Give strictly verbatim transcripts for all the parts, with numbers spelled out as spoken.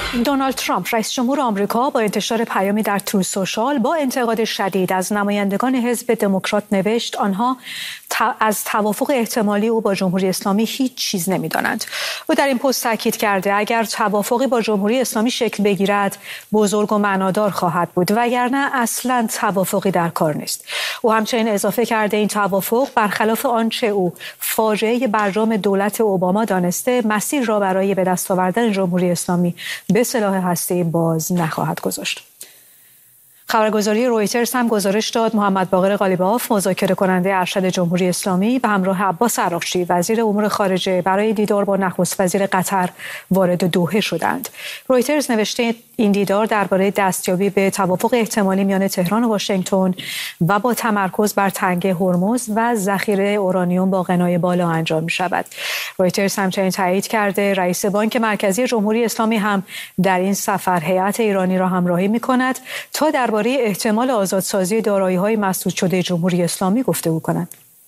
دونالد ترامپ رئیس جمهور آمریکا با انتشار پیامی در ترو سوشال با انتقاد شدید از نمایندگان حزب دموکرات نوشت آنها از توافق احتمالی او با جمهوری اسلامی هیچ چیز نمی‌دانند. او در این پست تاکید کرده اگر توافقی با جمهوری اسلامی شکل بگیرد بزرگ و معنادار خواهد بود وگرنه اصلاً توافقی در کار نیست. او همچنین اضافه کرده این توافق برخلاف آنچه او فاجعه برجام دولت اوباما دانسته مسیر را برای به دست آوردن جمهوری اسلامی به سلاح هسته‌ای باز نخواهد گذاشت. خبرگزاری رویترز هم گزارش داد محمد باقر قالیباف مذاکره کننده ارشد جمهوری اسلامی به همراه عباس عراقچی وزیر امور خارجه برای دیدار با نخست وزیر قطر وارد دوحه شدند. رویترز نوشته این دیدار درباره دستیابی به توافق احتمالی میان تهران و واشنگتن و با تمرکز بر تنگه هرمز و ذخیره اورانیوم با غنای بالا انجام می شود. رویترز همچنین تایید کرده رئیس بانک مرکزی جمهوری اسلامی هم در این سفر هیئت ایرانی را همراهی می کند تا درباره احتمال آزادسازی دارایی‌های مسدود شده جمهوری اسلامی گفتگو کنند.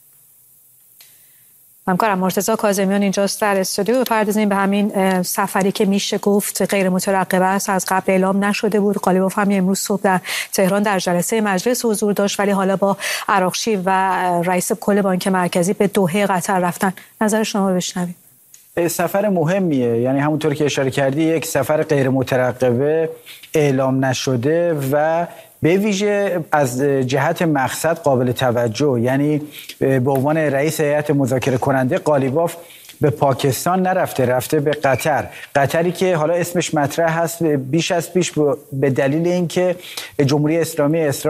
همکارم مرتضی کاظمیان اینجاست در استودیو. بپردازیم به همین سفری که میشه گفت غیر مترقبه است، از قبل اعلام نشده بود. قالیباف هم امروز صبح در تهران در جلسه مجلس حضور داشت ولی حالا با عراقچی و رئیس کل بانک مرکزی به دوحه قطر رفتن. نظر شما رو بشنویم. سفر مهمیه، یعنی همونطور که اشاره کردی یک سفر غیر مترقبه اعلام نشده و به ویژه از جهت مقصد قابل توجه، یعنی به عنوان رئیس هیئت مذاکره کننده قالیباف به پاکستان نرفته، رفته به قطر. قطری که حالا اسمش مطرح هست بیش از پیش به دلیل اینکه جمهوری اسلامی اصرار